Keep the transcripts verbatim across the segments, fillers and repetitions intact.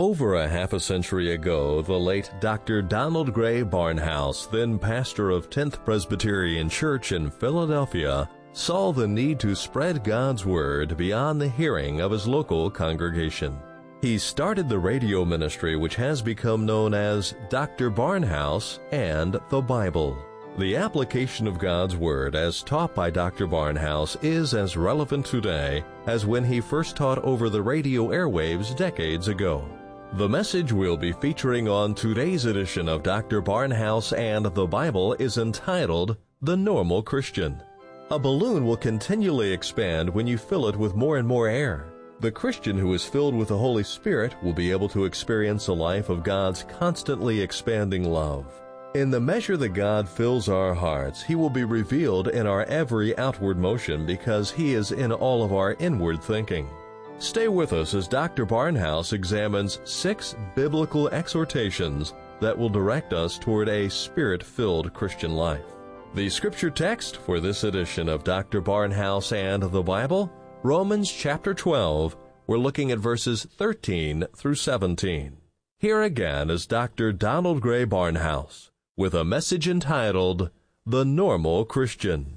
Over a half a century ago, the late Doctor Donald Gray Barnhouse, then pastor of tenth Presbyterian Church in Philadelphia, saw the need to spread God's Word beyond the hearing of his local congregation. He started the radio ministry which has become known as Doctor Barnhouse and the Bible. The application of God's Word as taught by Doctor Barnhouse is as relevant today as when he first taught over the radio airwaves decades ago. The message we'll be featuring on today's edition of Doctor Barnhouse and the Bible is entitled, The Normal Christian. A balloon will continually expand when you fill it with more and more air. The Christian who is filled with the Holy Spirit will be able to experience a life of God's constantly expanding love. In the measure that God fills our hearts, He will be revealed in our every outward motion because He is in all of our inward thinking. Stay with us as Doctor Barnhouse examines six biblical exhortations that will direct us toward a Spirit-filled Christian life. The scripture text for this edition of Doctor Barnhouse and the Bible, Romans chapter twelve. We're looking at verses thirteen through seventeen. Here again is Doctor Donald Gray Barnhouse with a message entitled, The Normal Christian.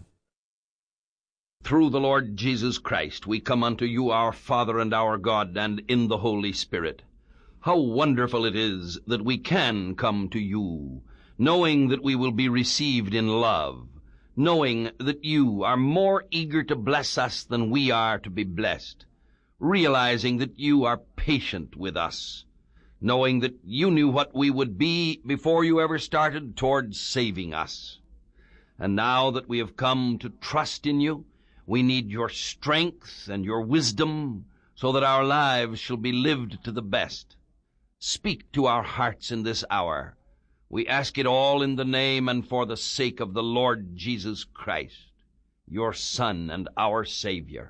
Through the Lord Jesus Christ, we come unto you, our Father and our God, and in the Holy Spirit. How wonderful it is that we can come to you, knowing that we will be received in love, knowing that you are more eager to bless us than we are to be blessed, realizing that you are patient with us, knowing that you knew what we would be before you ever started towards saving us. And now that we have come to trust in you, we need your strength and your wisdom so that our lives shall be lived to the best. Speak to our hearts in this hour. We ask it all in the name and for the sake of the Lord Jesus Christ, your Son and our Savior.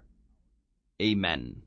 Amen.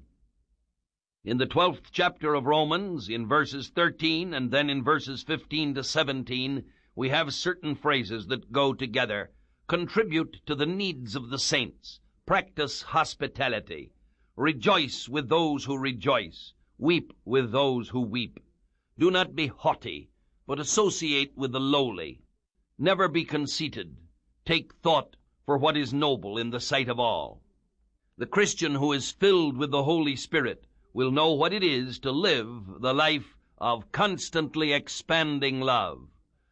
In the twelfth chapter of Romans, in verses thirteen and then in verses fifteen to seventeen, we have certain phrases that go together. Contribute to the needs of the saints. Practice hospitality. Rejoice with those who rejoice. Weep with those who weep. Do not be haughty, but associate with the lowly. Never be conceited. Take thought for what is noble in the sight of all. The Christian who is filled with the Holy Spirit will know what it is to live the life of constantly expanding love.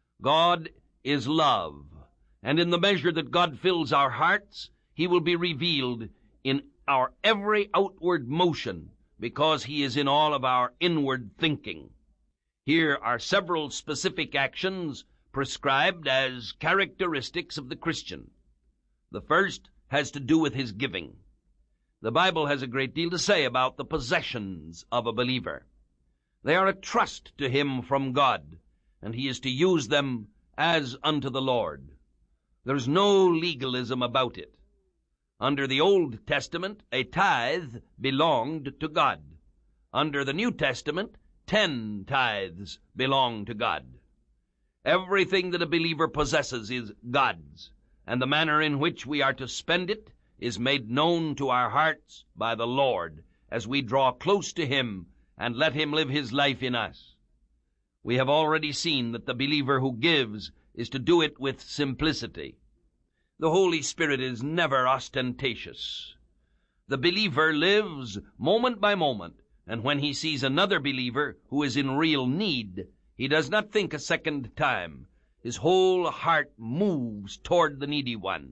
God is love, and in the measure that God fills our hearts, He will be revealed in our every outward motion because He is in all of our inward thinking. Here are several specific actions prescribed as characteristics of the Christian. The first has to do with his giving. The Bible has a great deal to say about the possessions of a believer. They are a trust to him from God, and he is to use them as unto the Lord. There's no legalism about it. Under the Old Testament, a tithe belonged to God. Under the New Testament, ten tithes belong to God. Everything that a believer possesses is God's, and the manner in which we are to spend it is made known to our hearts by the Lord as we draw close to Him and let Him live His life in us. We have already seen that the believer who gives is to do it with simplicity. The Holy Spirit is never ostentatious. The believer lives moment by moment, and when he sees another believer who is in real need, he does not think a second time. His whole heart moves toward the needy one.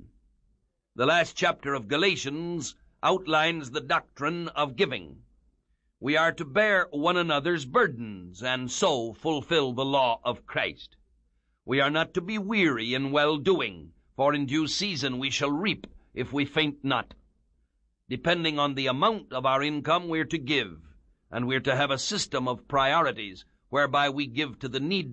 The last chapter of Galatians outlines the doctrine of giving. We are to bear one another's burdens and so fulfill the law of Christ. We are not to be weary in well-doing, for in due season we shall reap if we faint not. Depending on the amount of our income, we're to give, and we're to have a system of priorities whereby we give to the needy